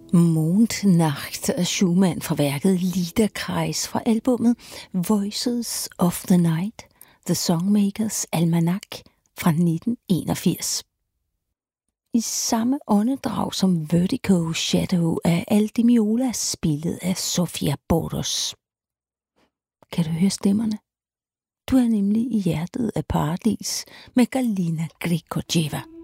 Mondnacht af Schumann fra værket Liederkreis fra albumet Voices of the Night, The Songmakers Almanac fra 1981. I samme åndedrag som Vertigo Shadow af Al Di Meola, spillet af Sofia Bordos. Kan du høre stemmerne? Du er nemlig i hjertet af paradis med Galina Grigorjeva.